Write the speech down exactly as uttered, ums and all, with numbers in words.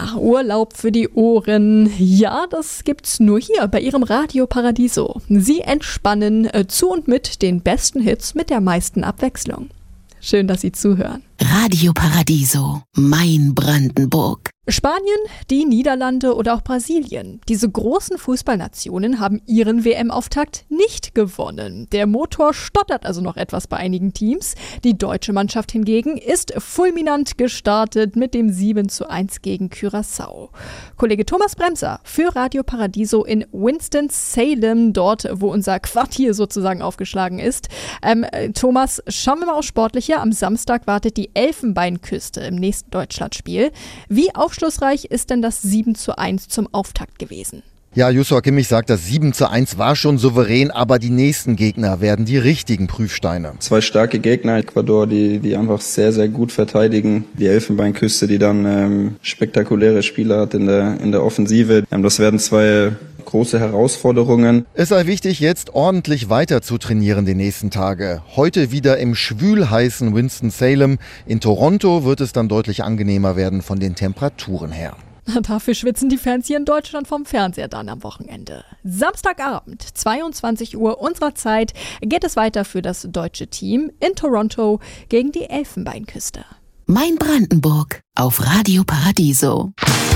Ja, Urlaub für die Ohren. Ja, das gibt's nur hier bei Ihrem Radio Paradiso. Sie entspannen äh, zu und mit den besten Hits mit der meisten Abwechslung. Schön, dass Sie zuhören. Radio Paradiso, mein Brandenburg. Spanien, die Niederlande oder auch Brasilien. Diese großen Fußballnationen haben ihren W M-Auftakt nicht gewonnen. Der Motor stottert also noch etwas bei einigen Teams. Die deutsche Mannschaft hingegen ist fulminant gestartet mit dem sieben zu eins gegen Curaçao. Kollege Thomas Bremser für Radio Paradiso in Winston-Salem, dort wo unser Quartier sozusagen aufgeschlagen ist. Ähm, Thomas, schauen wir mal aufs Sportliche. Am Samstag wartet die Elfenbeinküste im nächsten Deutschlandspiel. Wie aufschlussreich ist denn das sieben zu eins zum Auftakt gewesen? Ja, Joshua Kimmich sagt, das sieben zu eins war schon souverän, aber die nächsten Gegner werden die richtigen Prüfsteine. Zwei starke Gegner, Ecuador, die, die einfach sehr, sehr gut verteidigen. Die Elfenbeinküste, die dann ähm, spektakuläre Spieler hat in der, in der Offensive. Ähm, das werden zwei große Herausforderungen. Es sei wichtig, jetzt ordentlich weiter zu trainieren die nächsten Tage. Heute wieder im schwülheißen Winston-Salem. In Toronto wird es dann deutlich angenehmer werden von den Temperaturen her. Dafür schwitzen die Fans hier in Deutschland vom Fernseher dann am Wochenende. Samstagabend, zweiundzwanzig Uhr unserer Zeit, geht es weiter für das deutsche Team in Toronto gegen die Elfenbeinküste. Mein Brandenburg auf Radio Paradiso.